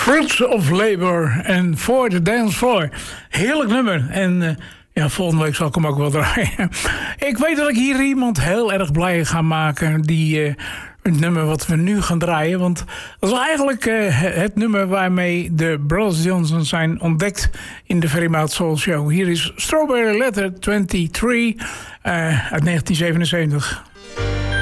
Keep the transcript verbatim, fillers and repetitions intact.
Fruits of Labor en For the Dance Floor. Heerlijk nummer. En uh, ja, volgende week zal ik hem ook wel draaien. Ik weet dat ik hier iemand heel erg blij ga maken. Die uh, het nummer wat we nu gaan draaien. Want dat is eigenlijk uh, het nummer waarmee de Brothers Johnson zijn ontdekt in de Very Mouth Soul Show. Hier is Strawberry Letter drieëntwintig uh, uit negentien zevenenzeventig.